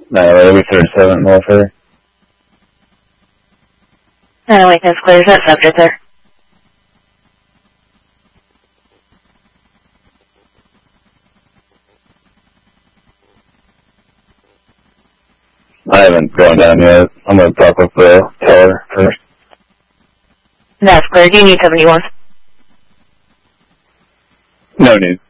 908, 37 Military. 908, that's clear. Is that subject there? I haven't gone down yet. I'm going to talk with the teller first. That's clear. Do you need 71? No need.